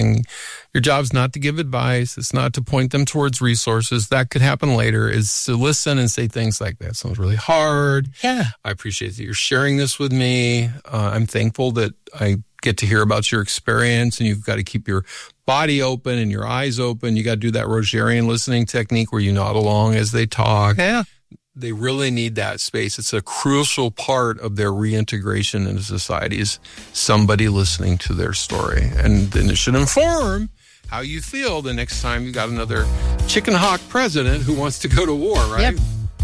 Your job's not to give advice. It's not to point them towards resources. That could happen later, is to listen and say things like, that sounds really hard. Yeah. I appreciate that you're sharing this with me. I'm thankful that I get to hear about your experience, and you've got to keep your body open and your eyes open. You got to do that Rogerian listening technique where you nod along as they talk. Yeah. They really need that space. It's a crucial part of their reintegration into society, is somebody listening to their story. And then it should inform how you feel the next time you got another chicken hawk president who wants to go to war, right? Yep.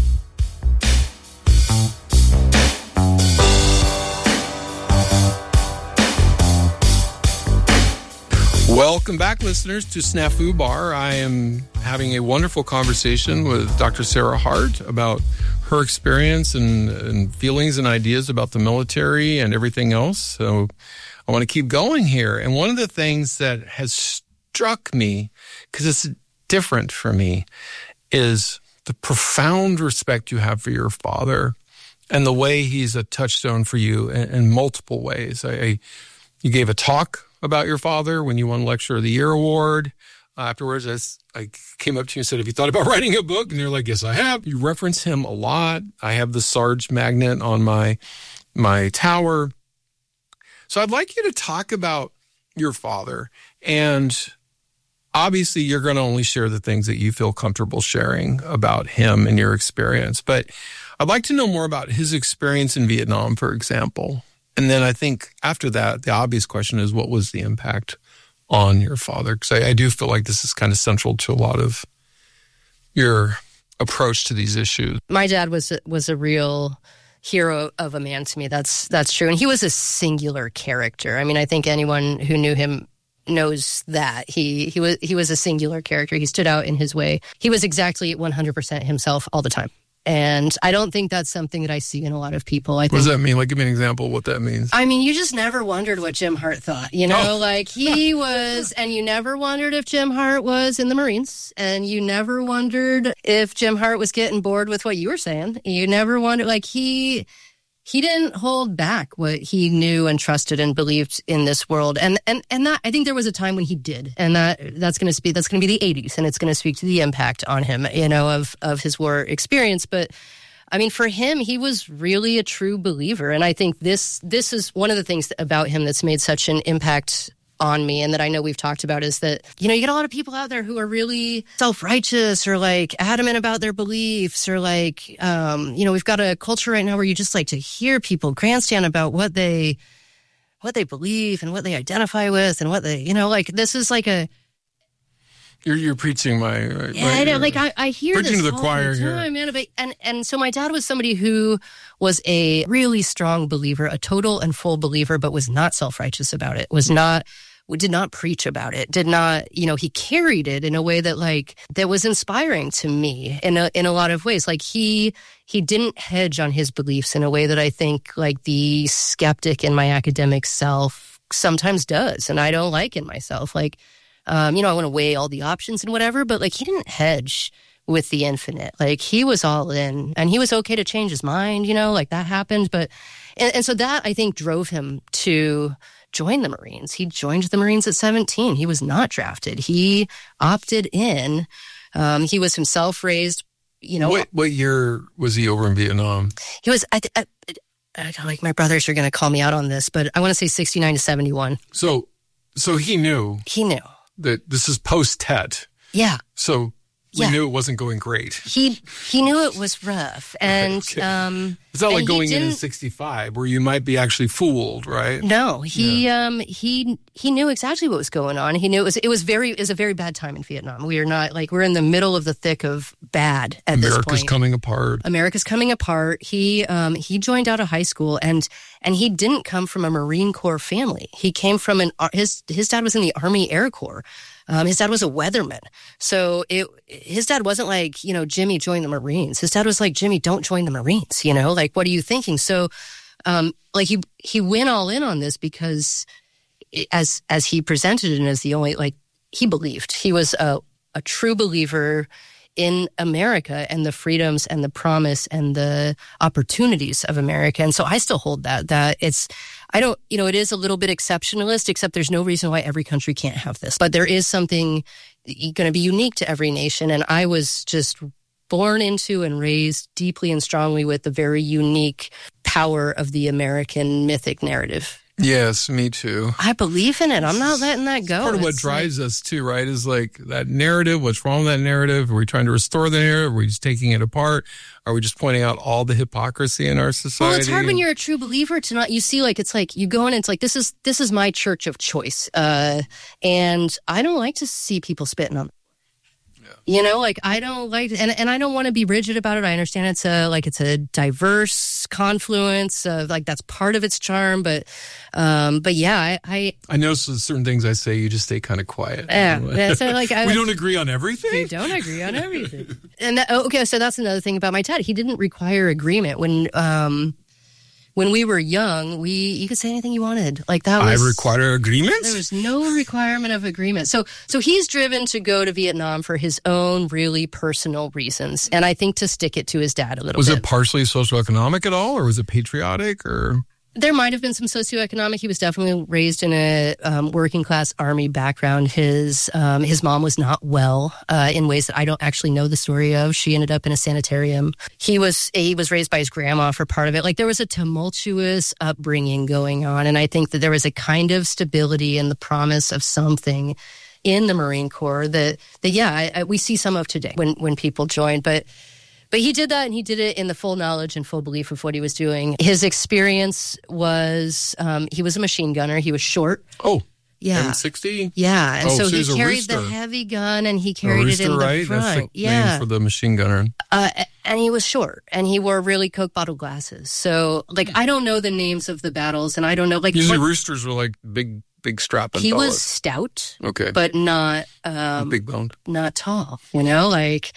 Welcome back, listeners, to Snafu Bar. I am having a wonderful conversation with Dr. Sarah Hart about her experience and feelings and ideas about the military and everything else. So I want to keep going here. And one of the things that has struck me, because it's different for me, is the profound respect you have for your father and the way he's a touchstone for you in multiple ways. You gave a talk about your father when you won Lecturer of the Year award. Afterwards, I came up to you and said, have you thought about writing a book? And you're like, yes, I have. You reference him a lot. I have the Sarge magnet on my tower. So I'd like you to talk about your father. And obviously, you're going to only share the things that you feel comfortable sharing about him and your experience. But I'd like to know more about his experience in Vietnam, for example. And then I think after that, the obvious question is, what was the impact on your father? Because I do feel like this is kind of central to a lot of your approach to these issues. My dad was a real hero of a man to me. That's true. And he was a singular character. I mean, I think anyone who knew him knows that. He was a singular character. He stood out in his way. He was exactly 100% himself all the time. And I don't think that's something that I see in a lot of people. What does that mean? Like, give me an example of what that means. I mean, you just never wondered what Jim Hart thought, Like he was, and you never wondered if Jim Hart was in the Marines, and you never wondered if Jim Hart was getting bored with what you were saying. You never wondered, like he didn't hold back what he knew and trusted and believed in this world. And that, I think there was a time when he did. And that's going to be the 80s. And it's going to speak to the impact on him, of his war experience. But I mean, for him, he was really a true believer. And I think this is one of the things about him that's made such an impact on me, and that I know we've talked about, is that, you get a lot of people out there who are really self-righteous or like adamant about their beliefs, or like, we've got a culture right now where you just like to hear people grandstand about what they believe and what they identify with and what they, this is like a... You're preaching my... I know, like I hear preaching this to the choir the time, man. And so my dad was somebody who was a really strong believer, a total and full believer, but was not self-righteous about it, did not preach about it, did not, he carried it in a way that that was inspiring to me in a lot of ways. Like he didn't hedge on his beliefs in a way that I think like the skeptic in my academic self sometimes does. And I don't like in myself. I want to weigh all the options and whatever, but he didn't hedge with the infinite. He was all in, and he was okay to change his mind, that happened. But, and so that I think drove him to join the Marines. He joined the Marines at 17. He was not drafted. He opted in. He was himself raised, What year was he over in Vietnam? He was, like my brothers are going to call me out on this, but I want to say 69 to 71. So he knew. He knew. That this is post-Tet. Yeah. So we knew it wasn't going great. He knew it was rough. And okay. It's not like going in 65 where you might be actually fooled, right? No, he knew exactly what was going on. He knew it was a very bad time in Vietnam. We are not we're in the middle of the thick of bad at this point. America's coming apart. America's coming apart. He joined out of high school, and he didn't come from a Marine Corps family. He came from his dad was in the Army Air Corps. His dad was a weatherman. So his dad wasn't like, Jimmy, join the Marines. His dad was like, Jimmy, don't join the Marines, what are you thinking? So, he went all in on this because as he presented it, and as the only, he believed. He was a true believer in America and the freedoms and the promise and the opportunities of America. And so I still hold that it's, I don't, it is a little bit exceptionalist, except there's no reason why every country can't have this. But there is something going to be unique to every nation. And I was just born into and raised deeply and strongly with the very unique power of the American mythic narrative. Yes, me too. I believe in it. I'm not letting that go. Part of what drives us too, right, is like that narrative. What's wrong with that narrative? Are we trying to restore the narrative? Are we just taking it apart? Are we just pointing out all the hypocrisy in our society? Well, it's hard when you're a true believer to not. You see, like it's like you go in and it's like this is my church of choice, and I don't like to see people spitting on. Like I don't like, and I don't want to be rigid about it. I understand it's a diverse confluence of like that's part of its charm, but yeah, I notice certain things I say, you just stay kind of quiet. Yeah, so like we don't agree on everything. We don't agree on everything, and so that's another thing about my dad. He didn't require agreement when we were young, you could say anything you wanted. Like that was. I require agreements? There was no requirement of agreement. So he's driven to go to Vietnam for his own really personal reasons. And I think to stick it to his dad a little bit. Was it partially socioeconomic at all? Or was it patriotic? Or there might have been some socioeconomic. He was definitely raised in a working class army background. His mom was not well in ways that I don't actually know the story of. She ended up in a sanitarium. He was raised by his grandma for part of it. Like there was a tumultuous upbringing going on, and I think that there was a kind of stability and the promise of something in the Marine Corps that we see some of today when people join, But he did that, and he did it in the full knowledge and full belief of what he was doing. His experience was he was a machine gunner. He was short. Oh, yeah. M60? Yeah, and so he carried rooster. the heavy gun, and he carried it in the right? front. That's the name for the machine gunner. And he was short, and he wore really Coke bottle glasses. So, like, I don't know the names of the battles, and I don't know, like... Usually roosters were, like, big strapping He fellas. was stout, okay, but not... big boned. Not tall, like...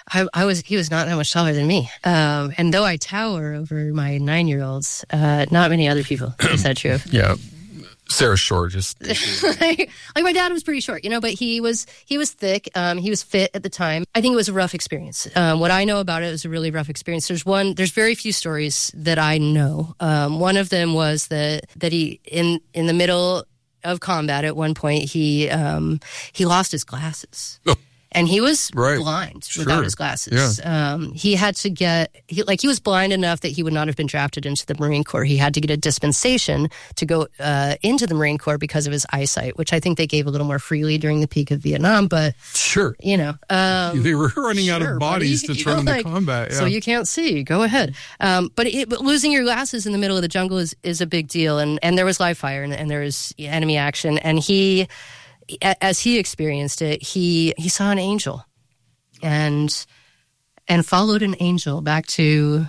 He was not that much taller than me. And though I tower over my 9-year-olds, not many other people is that true. Yeah. Sarah's short, just like my dad was pretty short, but he was thick. He was fit at the time. I think it was a rough experience. What I know about it was a really rough experience. There's very few stories that I know. One of them was that he in the middle of combat at one point he lost his glasses. Oh. And he was blind without his glasses. Yeah. He had to he was blind enough that he would not have been drafted into the Marine Corps. He had to get a dispensation to go into the Marine Corps because of his eyesight, which I think they gave a little more freely during the peak of Vietnam. But sure, they were running out of bodies to turn into combat. Yeah. So you can't see. Go ahead. But losing your glasses in the middle of the jungle is a big deal. And there was live fire and there was enemy action. And as he experienced it, he saw an angel, and followed an angel back to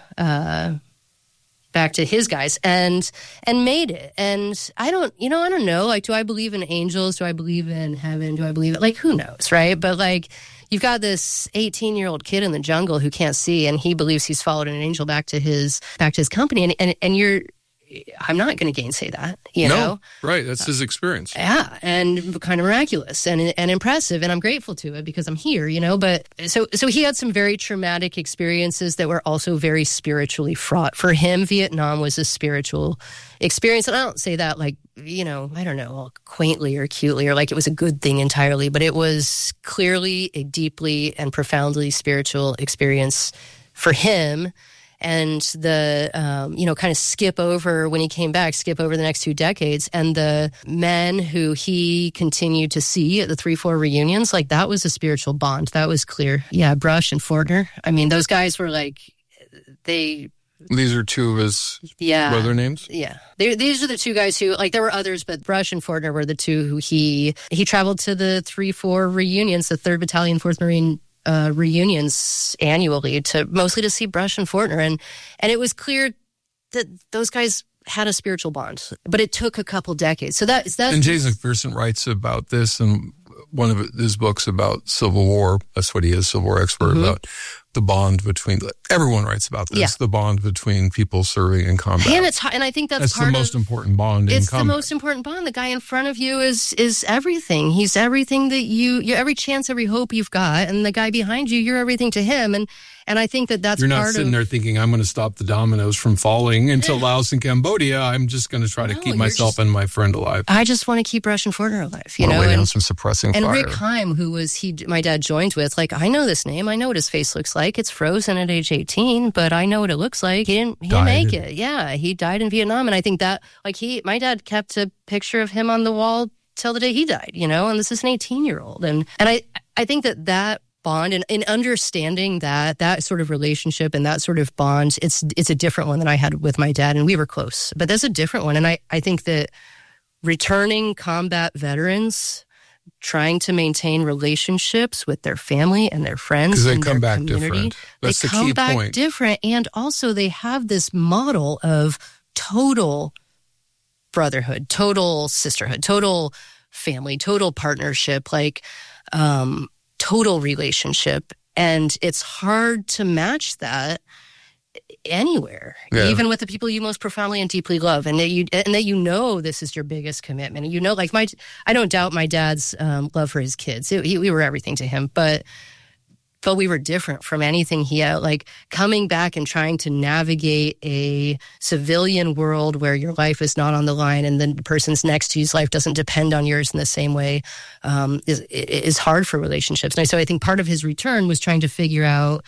his guys, and made it. And I don't know. Like, do I believe in angels? Do I believe in heaven? Do I believe it? Like, who knows, right? But like, you've got this 18-year-old kid in the jungle who can't see, and he believes he's followed an angel back to his company, and you're. I'm not going to gainsay that, know? Right. That's his experience. Yeah. And kind of miraculous and impressive. And I'm grateful to it because I'm here, But so he had some very traumatic experiences that were also very spiritually fraught. For him, Vietnam was a spiritual experience. And I don't say that like, I don't know, quaintly or cutely or like it was a good thing entirely, but it was clearly a deeply and profoundly spiritual experience for him. And the, kind of skip over when he came back, skip over the next 2 decades. And the men who he continued to see at the 3-4 reunions, like that was a spiritual bond. That was clear. Yeah, Brush and Fortner. I mean, those guys were like, These are two of his brother names? Yeah. These are the two guys who, like, there were others, but Brush and Fortner were the two who he traveled to the 3-4 reunions, the 3rd Battalion, 4th Marine reunions annually mostly to see Brush and Fortner. And it was clear that those guys had a spiritual bond, but it took a couple decades. So that's and Jason McPherson writes about this in one of his books about Civil War. That's what he is, Civil War expert, about the bond between, everyone writes about this, the bond between people serving in combat. And I think that's the most important bond in combat. It's the most important bond. The guy in front of you is everything. He's everything that you're every chance, every hope you've got. And the guy behind you, you're everything to him. And I think that's you're not sitting there thinking, I'm going to stop the dominoes from falling into Laos and Cambodia. I'm just going to try to keep myself and my friend alive. I just want to keep Russian Fortner alive, Waiting on some suppressing fire. And Rick Heim, who was my dad joined with, like, I know this name. I know what his face looks like. It's frozen at age 18, but I know what it looks like. He didn't make it. Yeah, he died in Vietnam. And I think that, my dad kept a picture of him on the wall till the day he died, and this is an 18-year-old. And I think that bond and in understanding that sort of relationship and that sort of bond, it's a different one than I had with my dad, and we were close, but that's a different one. And I think that returning combat veterans trying to maintain relationships with their family and their friends, because they come back different. That's the key point. They come back different, and also they have this model of total brotherhood, total sisterhood, total family, total partnership, total relationship. And it's hard to match that anywhere, even with the people you most profoundly and deeply love, and that this is your biggest commitment. And I don't doubt my dad's love for his kids. We were everything to him, but we were different from anything he had. Coming back and trying to navigate a civilian world where your life is not on the line and the person's next to you's life doesn't depend on yours in the same way is hard for relationships. And so I think part of his return was trying to figure out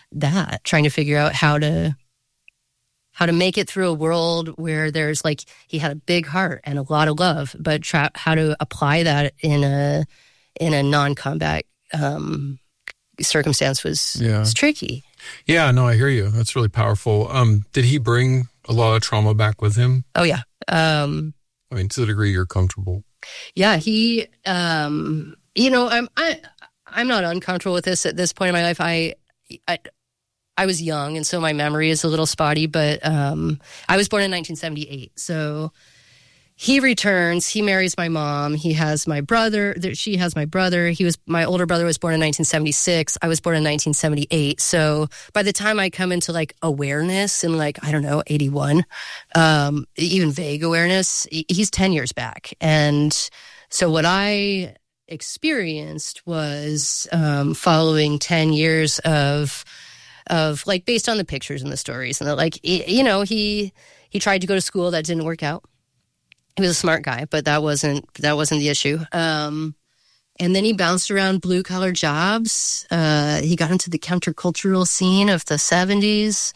how to make it through a world where there's he had a big heart and a lot of love, but how to apply that in a non-combat circumstance was tricky. Yeah, no, I hear you. That's really powerful. Did he bring a lot of trauma back with him? Oh yeah. To the degree you're comfortable. Yeah, he. I'm not uncomfortable with this at this point in my life. I was young, and so my memory is a little spotty. But I was born in 1978, so. He returns. He marries my mom. He has my brother. She has my brother. My older brother was born in 1976. I was born in 1978. So by the time I come into awareness in 81, even vague awareness, he's 10 years back. And so what I experienced was following 10 years of based on the pictures and the stories, and he tried to go to school. That didn't work out. He was a smart guy, but that wasn't the issue. And then he bounced around blue-collar jobs. He got into the countercultural scene of the 70s.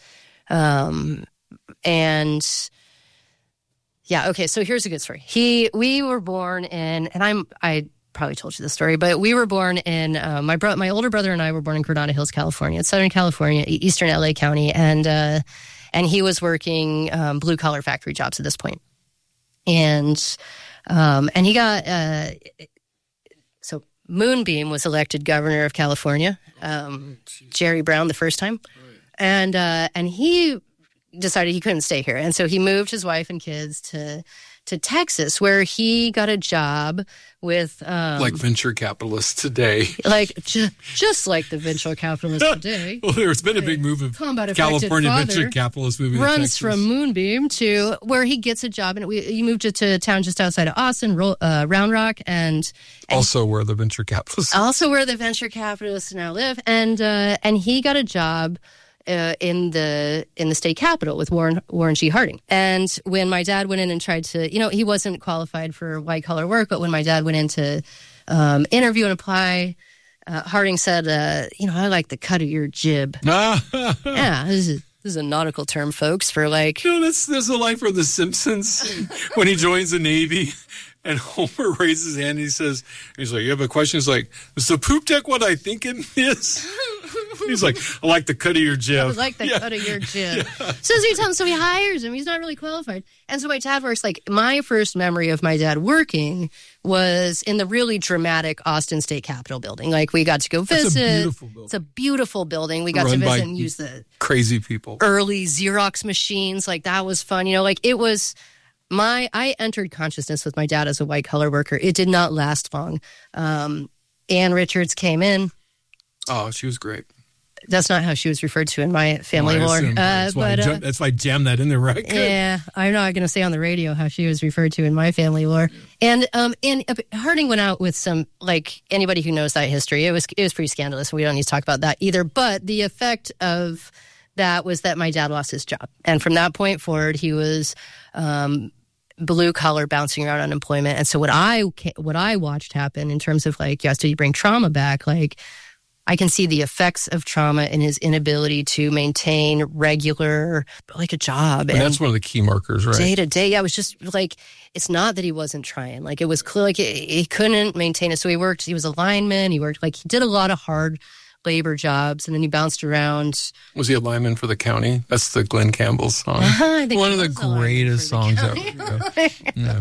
So here's a good story. We were born in, and I probably told you this story, but we were born in, my older brother and I were born in Coronado Hills, California. It's Southern California, Eastern LA County. And he was working blue-collar factory jobs at this point. And he got, so Moonbeam was elected governor of California, Jerry Brown the first time. Right. And he decided he couldn't stay here. And so he moved his wife and kids to Texas, where he got a job with like venture capitalists today, just like the venture capitalists today. Well, there's been a big move of California venture capitalists moving runs to Texas. From Moonbeam to where he gets a job, and he moved to a town just outside of Austin, Round Rock, and also where the venture capitalists now live, and he got a job in the state capitol with Warren G. Harding. And when my dad went in and tried to, he wasn't qualified for white collar work, but when my dad went in to interview and apply, Harding said, I like the cut of your jib. Yeah, this is a nautical term, folks, for there's a line from The Simpsons when he joins the Navy. And Homer raises his hand and he's like, you have a question? He's like, is the poop deck what I think it is? He's like, I like the cut of your jib. I like the cut of your jib. Yeah. So he hires him. He's not really qualified. And so my dad works, my first memory of my dad working was in the really dramatic Austin State Capitol building. We got to go visit. It's a beautiful building. It's a beautiful building. We got to visit and use the crazy people. Early Xerox machines. That was fun. It was... I entered consciousness with my dad as a white-collar worker. It did not last long. Ann Richards came in. Oh, she was great. That's not how she was referred to in my family lore. That's why I jammed that in there, right? Good. Yeah, I'm not going to say on the radio how she was referred to in my family lore. And Harding went out with some, like, anybody who knows that history, it was pretty scandalous. We don't need to talk about that either. But the effect of that was that my dad lost his job. And from that point forward, he was blue collar, bouncing around unemployment. And so what I watched happen in terms of, like, yes, did you bring trauma back? Like, I can see the effects of trauma in his inability to maintain regular, like, a job. And that's one of the key markers, right? Day to day. Yeah, it was just like, it's not that he wasn't trying. Like, it was clear, like, he couldn't maintain it. So he was a lineman. He did a lot of hard labor jobs, and then he bounced around. Was he a lineman for the county? That's the Glenn Campbell song. I think one of the greatest songs ever. Yeah.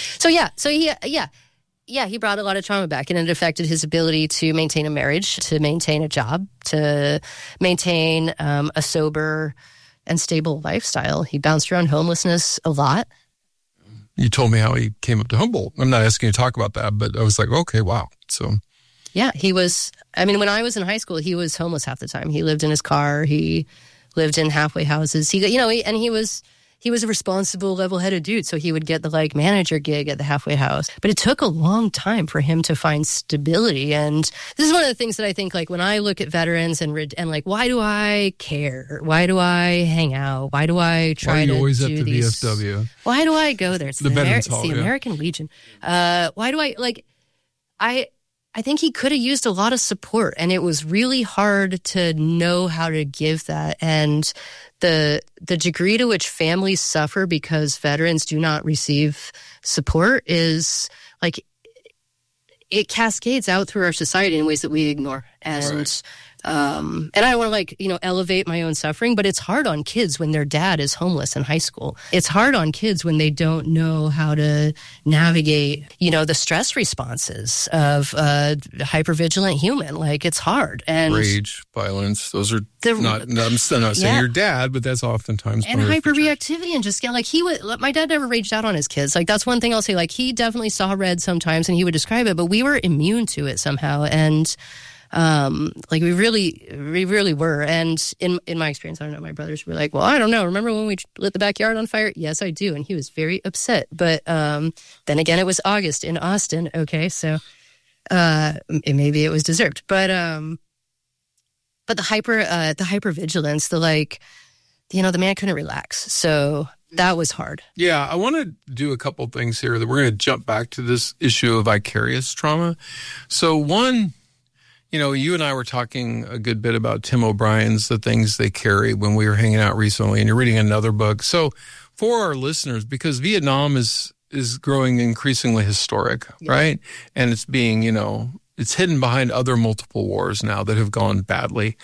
So he brought a lot of trauma back, and it affected his ability to maintain a marriage, to maintain a job, to maintain a sober and stable lifestyle. He bounced around homelessness a lot. You told me how he came up to Humboldt. I'm not asking you to talk about that, but I was like, okay, wow. So, yeah, when I was in high school, he was homeless half the time. He lived in his car. He lived in halfway houses. He was a responsible, level-headed dude, so he would get the, like, manager gig at the halfway house. But it took a long time for him to find stability. And this is one of the things that I think, like, when I look at veterans and like, why do I care? Why do I hang out? Why do I try to do these? Why are you always at the VFW? Why do I go there? It's the Veterans Hall, American Legion. Why do I, like, I think he could have used a lot of support, and it was really hard to know how to give that. And the degree to which families suffer because veterans do not receive support is, like, it cascades out through our society in ways that we ignore. And right. And I don't want to, like, elevate my own suffering, but it's hard on kids when their dad is homeless in high school. It's hard on kids when they don't know how to navigate, the stress responses of a hypervigilant human. Like, it's hard. And rage, violence, those are I'm not saying your dad, but that's oftentimes. And hyperreactivity, and just my dad never raged out on his kids. Like, that's one thing I'll say. Like, he definitely saw red sometimes, and he would describe it, but we were immune to it somehow. And we really were. And in my experience, I don't know, my brothers were like, well, I don't know. Remember when we lit the backyard on fire? Yes, I do. And he was very upset. But then again, it was August in Austin. Okay, so maybe it was deserved. But the hypervigilance, the man couldn't relax. So that was hard. Yeah, I want to do a couple things here that we're going to jump back to this issue of vicarious trauma. So one, you and I were talking a good bit about Tim O'Brien's The Things They Carry when we were hanging out recently, and you're reading another book. So for our listeners, because Vietnam is growing increasingly historic, right? And it's being, it's hidden behind other multiple wars now that have gone badly.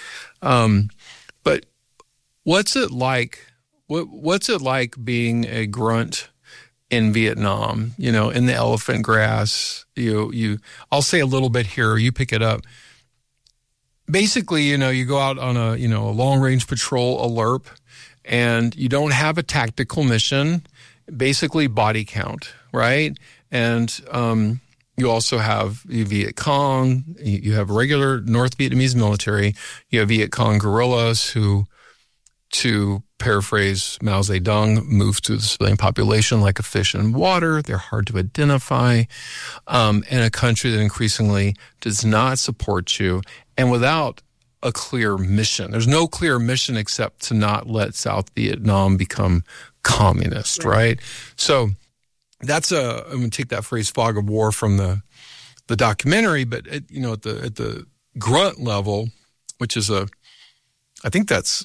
But what's it like? What's it like being a grunt in Vietnam? In the elephant grass. I'll say a little bit here. You pick it up. Basically, you go out on a long-range patrol, a LRP, and you don't have a tactical mission, basically body count, right? And you also have Viet Cong, you have regular North Vietnamese military, you have Viet Cong guerrillas who, to paraphrase Mao Zedong, move through the civilian population like a fish in water. They're hard to identify, in a country that increasingly does not support you, and without a clear mission. There's no clear mission except to not let South Vietnam become communist, right? So that's I'm going to take that phrase "fog of war" from the documentary, but at the grunt level, which is I think that's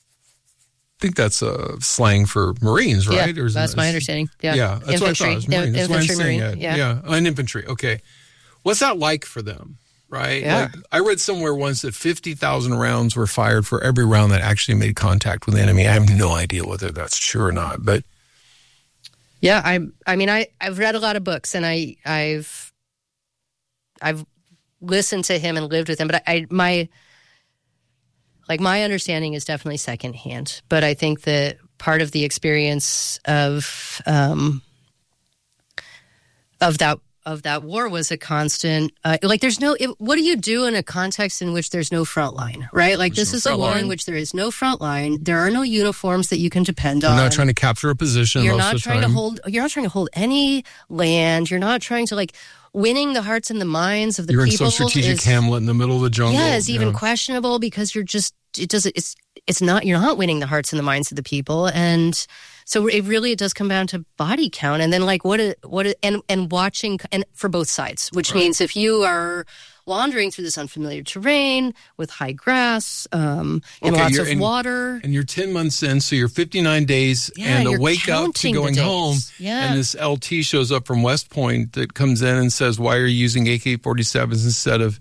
a slang for Marines, right? Yeah, that's my understanding. Yeah, that's what I thought. It was Marines. That's infantry, Marine. Yeah, and infantry. Okay, what's that like for them? Right? Yeah. Like, I read somewhere once that 50,000 rounds were fired for every round that actually made contact with the enemy. I have no idea whether that's true or not, but yeah, I've read a lot of books, and I've listened to him and lived with him, but my understanding is definitely secondhand. But I think that part of the experience of of that war was a constant, like there's no, what do you do in a context in which there's no front line, right? Like this is a war in which there is no front line. There are no uniforms that you can depend on. You're not trying to capture a position. You're not trying to hold any land. You're not trying to like winning the hearts and the minds of the people. You're in some strategic hamlet in the middle of the jungle. Yeah, it's even questionable because you're not winning the hearts and the minds of the people. And so it does come down to body count, and then like and watching, and for both sides, which means if you are wandering through this unfamiliar terrain with high grass and lots of water, and you're 10 months in, so you're 59 days, and a wake up to going home, and this LT shows up from West Point that comes in and says, "Why are you using AK-47s instead of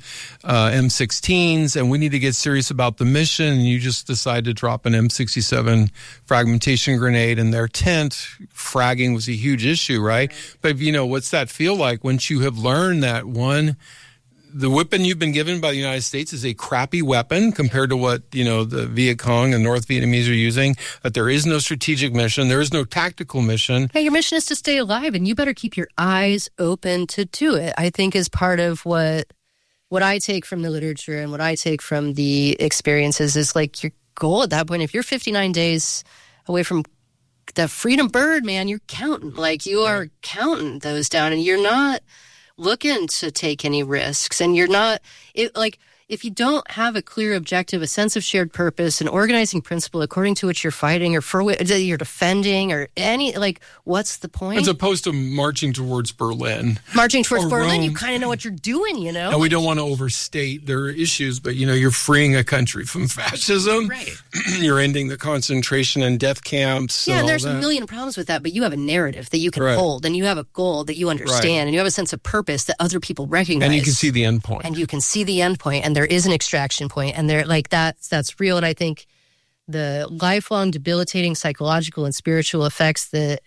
M16s? And we need to get serious about the mission." And you just decide to drop an M67 fragmentation grenade in their tent. Fragging was a huge issue, right? But what's that feel like once you have learned that the weapon you've been given by the United States is a crappy weapon compared to what, the Viet Cong and North Vietnamese are using, that there is no strategic mission, there is no tactical mission. Yeah, your mission is to stay alive, and you better keep your eyes open to do it, I think is part of what I take from the literature and what I take from the experiences is like your goal at that point. If you're 59 days away from the freedom bird, man, you're counting. Like you are counting those down, and you're not looking to take any risks, and you're not if you don't have a clear objective, a sense of shared purpose, an organizing principle according to which you're fighting or for which you're defending, or any, what's the point? As opposed to marching towards Berlin. Marching towards Berlin, Rome. you kind of know what you're doing, And we don't want to overstate their issues, but, you're freeing a country from fascism. Right. You're ending the concentration and death camps. Yeah, and there's a million problems with that, but you have a narrative that you can hold, and you have a goal that you understand, and you have a sense of purpose that other people recognize. And you can see the end point. And there is an extraction point, and that's real. And I think the lifelong debilitating psychological and spiritual effects that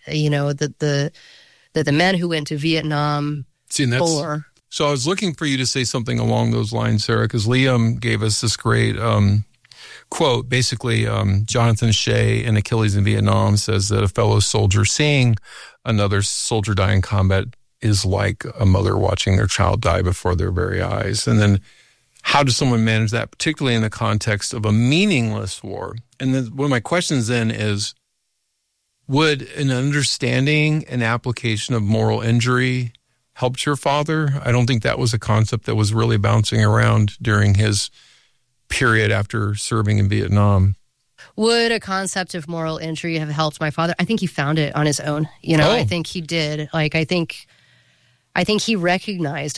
the men who went to Vietnam bore. So I was looking for you to say something along those lines, Sarah, because Liam gave us this great quote. Basically, Jonathan Shea in Achilles in Vietnam says that a fellow soldier seeing another soldier die in combat is like a mother watching their child die before their very eyes. And then how does someone manage that, particularly in the context of a meaningless war? And then one of my questions then is, would an understanding and application of moral injury help your father? I don't think that was a concept that was really bouncing around during his period after serving in Vietnam. Would a concept of moral injury have helped my father? I think he found it on his own. I think he did. I think he recognized,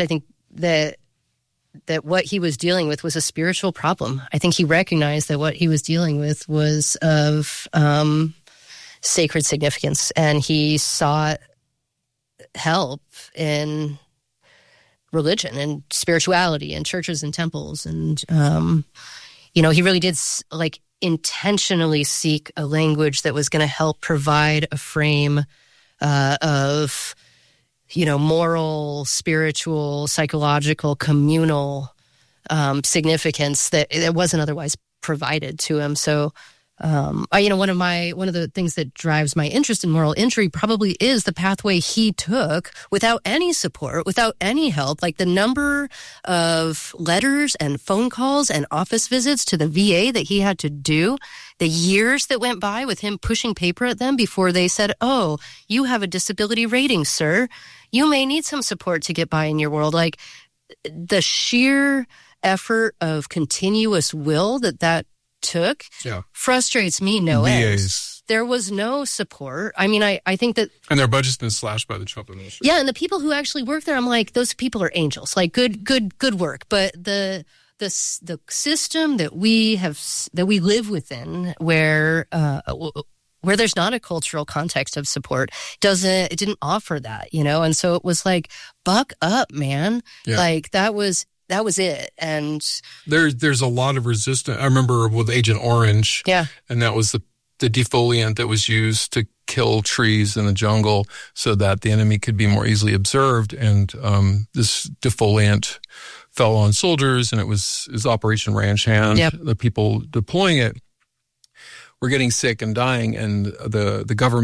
that what he was dealing with was a spiritual problem. I think he recognized that what he was dealing with was of sacred significance, and he sought help in religion and spirituality and churches and temples. And, he really did intentionally seek a language that was going to help provide a frame of moral, spiritual, psychological, communal significance that wasn't otherwise provided to him. So, one of the things that drives my interest in moral injury probably is the pathway he took without any support, without any help. Like the number of letters and phone calls and office visits to the VA that he had to do, the years that went by with him pushing paper at them before they said, "Oh, you have a disability rating, sir. You may need some support to get by in your world." Like the sheer effort of continuous will that took frustrates me no end. There was no support. I mean, I think that... And their budget's been slashed by the Trump administration. Yeah, and the people who actually work there, I'm like, those people are angels. Like, good work. But the system that we live within, where there's not a cultural context of support, it didn't offer that, And so it was like, buck up, man. Yeah. Like that was it. And there's a lot of resistance. I remember with Agent Orange. Yeah. And that was the defoliant that was used to kill trees in the jungle so that the enemy could be more easily observed. And this defoliant fell on soldiers, and it was Operation Ranch Hand. Yep. The people deploying it were getting sick and dying, and the government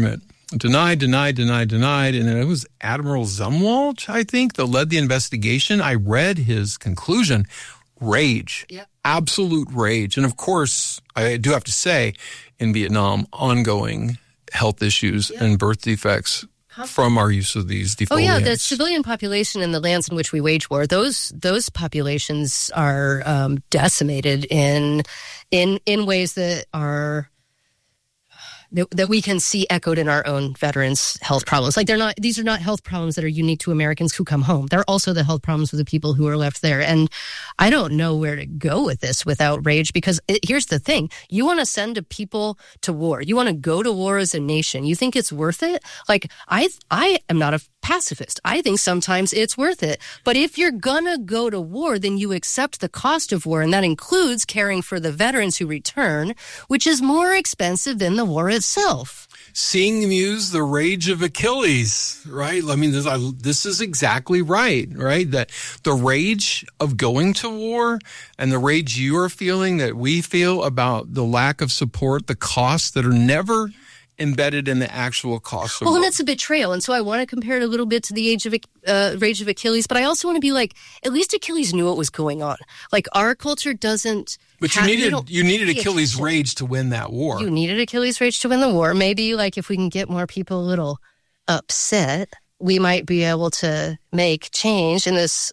Denied. And it was Admiral Zumwalt, I think, that led the investigation. I read his conclusion. Rage. Yep. Absolute rage. And of course, I do have to say, in Vietnam, ongoing health issues and birth defects from our use of these defoliants. Oh, yeah, the civilian population in the lands in which we wage war, those populations are decimated in ways that are... that we can see echoed in our own veterans' health problems. Like these are not health problems that are unique to Americans who come home. They're also the health problems of the people who are left there. And I don't know where to go with this without rage, because here's the thing. You want to send people to war. You want to go to war as a nation. You think it's worth it? Like, I am not a pacifist. I think sometimes it's worth it. But if you're gonna go to war, then you accept the cost of war, and that includes caring for the veterans who return, which is more expensive than the war itself. Seeing the muse, the rage of Achilles, right? I mean, this is exactly right? That the rage of going to war and the rage you are feeling, that we feel about the lack of support, the costs that are never embedded in the actual cost of war. And it's a betrayal. And so I want to compare it a little bit to the rage of Achilles, but I also want to be like, at least Achilles knew what was going on. Like, our culture doesn't... But you needed Achilles' rage to win that war. You needed Achilles' rage to win the war. Maybe, like, if we can get more people a little upset, we might be able to make change in this.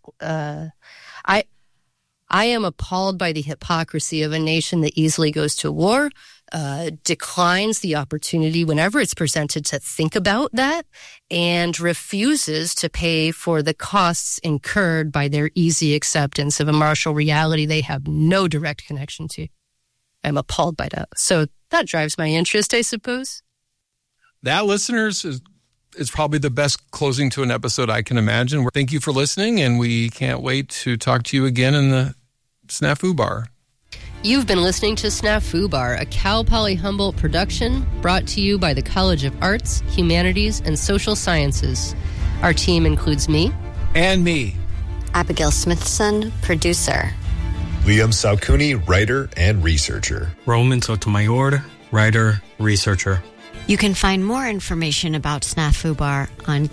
I am appalled by the hypocrisy of a nation that easily goes to war, declines the opportunity whenever it's presented to think about that, and refuses to pay for the costs incurred by their easy acceptance of a martial reality they have no direct connection to. I'm appalled by that. So that drives my interest, I suppose. That, listeners, is probably the best closing to an episode I can imagine. Thank you for listening, and we can't wait to talk to you again in the Snafu Bar. You've been listening to Snafu Bar, a Cal Poly Humboldt production brought to you by the College of Arts, Humanities, and Social Sciences. Our team includes me. And me. Abigail Smithson, producer. Liam Salcuni, writer and researcher. Roman Sotomayor, writer, researcher. You can find more information about Snafu Bar on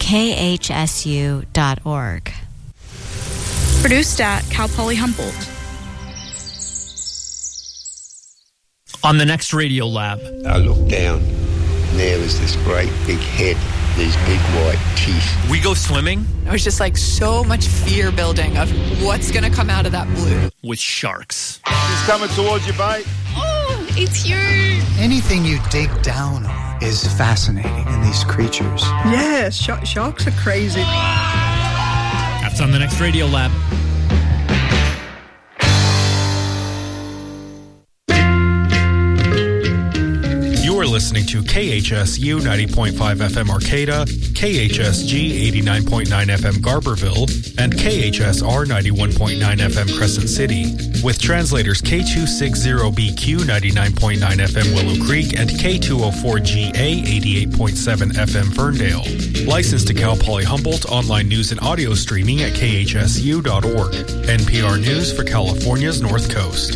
khsu.org. Produced at Cal Poly Humboldt. On the next Radio Lab. I looked down, and there was this great big head, these big white teeth. We go swimming. It was just like so much fear building of what's going to come out of that blue. With sharks. It's coming towards you, mate. Oh, it's huge. Anything you dig down on is fascinating in these creatures. Yeah, sharks are crazy. That's on the next Radio Lab. You're listening to KHSU 90.5 FM Arcata, KHSG 89.9 FM Garberville, and KHSR 91.9 FM Crescent City, with translators K260BQ 99.9 FM Willow Creek and K204GA 88.7 FM Ferndale. Licensed to Cal Poly Humboldt, online news and audio streaming at khsu.org. NPR News for California's North Coast.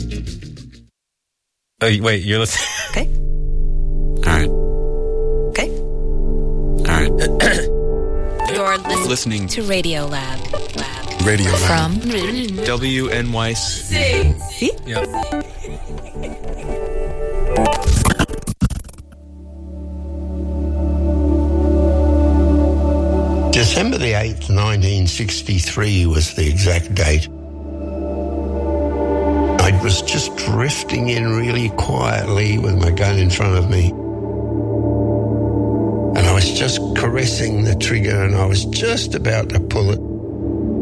Oh, wait, you're listening? Okay. All right. Okay. All right. You're listening to Radio Lab. Radio Lab. From WNYC. See? Yep. December the 8th, 1963 was the exact date. I was just drifting in really quietly with my gun in front of me. And I was just caressing the trigger, and I was just about to pull it.